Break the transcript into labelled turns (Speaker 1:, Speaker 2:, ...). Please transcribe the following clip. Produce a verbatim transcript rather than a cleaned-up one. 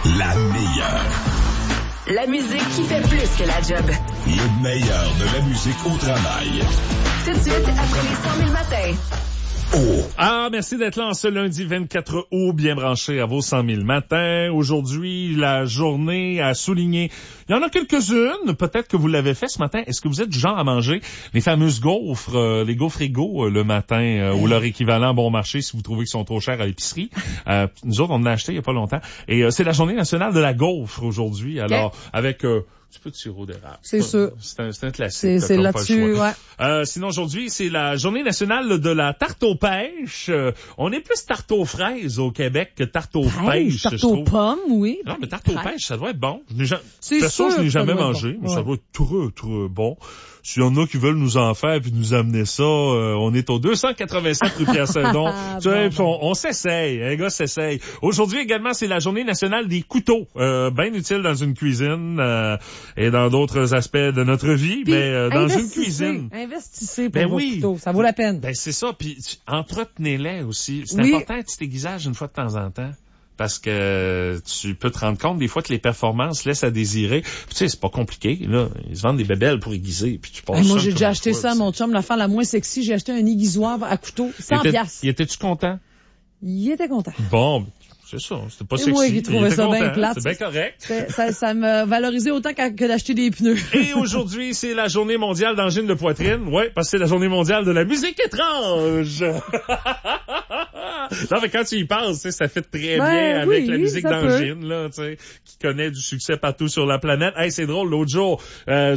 Speaker 1: La meilleure.
Speaker 2: La musique qui fait plus que la job.
Speaker 1: Le meilleur de la musique au travail.
Speaker 2: Tout de suite, après les cent mille matins.
Speaker 3: Oh. Ah, merci d'être là en ce lundi vingt-quatre août, bien branché à vos cent mille matins. Aujourd'hui, la journée à souligner. Il y en a quelques-unes, peut-être que vous l'avez fait ce matin. Est-ce que vous êtes du genre à manger les fameuses gaufres, euh, les gaufres égaux euh, le matin, euh, ou leur équivalent bon marché si vous trouvez qu'ils sont trop chers à l'épicerie? Euh, nous autres, on en a acheté il y a pas longtemps. Et euh, c'est la journée nationale de la gaufre aujourd'hui. Alors, okay. avec... Euh, un petit peu de sirop d'érable.
Speaker 4: C'est sûr.
Speaker 3: C'est un, c'est un classique.
Speaker 4: C'est, c'est là-dessus, ouais.
Speaker 3: Euh, sinon, aujourd'hui, c'est la journée nationale de la tarte aux pêches. Euh, on est plus tarte aux fraises au Québec que tarte aux pêches, pêches
Speaker 4: tarte
Speaker 3: je trouve.
Speaker 4: aux pommes, oui.
Speaker 3: Non, mais tarte aux pêches, ça doit être bon. Je n'ai jamais,
Speaker 4: c'est
Speaker 3: perso,
Speaker 4: sûr,
Speaker 3: je n'ai jamais
Speaker 4: ça
Speaker 3: mangé,
Speaker 4: bon.
Speaker 3: mais
Speaker 4: ouais.
Speaker 3: ça doit être très, très bon. S'il y en a qui veulent nous en faire puis nous amener ça, euh, on est au deux cent quatre-vingt-sept rue Pierre-Saint-Don. tu sais, bon, on, on s'essaye, un gars s'essaye. Aujourd'hui également, c'est la journée nationale des couteaux. Euh, bien utile dans une cuisine euh, et dans d'autres aspects de notre vie,
Speaker 4: puis,
Speaker 3: mais euh, dans une cuisine.
Speaker 4: Investissez pour
Speaker 3: ben
Speaker 4: vos
Speaker 3: oui.
Speaker 4: couteaux, ça vaut la peine.
Speaker 3: Ben c'est ça, puis entretenez-les aussi. C'est
Speaker 4: oui.
Speaker 3: important un petit aiguisage une fois de temps en temps. Parce que tu peux te rendre compte des fois que les performances laissent à désirer. Puis, tu sais, c'est pas compliqué. Là, ils se vendent des bébelles pour aiguiser. Puis tu passes.
Speaker 4: Hey, moi, j'ai déjà acheté ça à mon chum, l'affaire la moins sexy. J'ai acheté un aiguisoir à couteau, cent piastres.
Speaker 3: Il était-tu content?
Speaker 4: Il était content.
Speaker 3: Bon, c'est ça. C'était pas
Speaker 4: Et
Speaker 3: sexy.
Speaker 4: moi qui trouvais ça
Speaker 3: content.
Speaker 4: bien plate.
Speaker 3: C'est bien correct.
Speaker 4: C'est, ça, ça me valorisait autant que, que d'acheter des pneus.
Speaker 3: Et aujourd'hui, c'est la journée mondiale d'angine de poitrine. Ouais, parce que c'est la journée mondiale de la musique étrange. Non, mais quand tu y penses, tu sais, ça fait très
Speaker 4: ben,
Speaker 3: bien avec
Speaker 4: oui,
Speaker 3: la musique
Speaker 4: d'angine,
Speaker 3: là, tu sais, qui connaît du succès partout sur la planète. Hey, c'est drôle, l'autre jour, euh,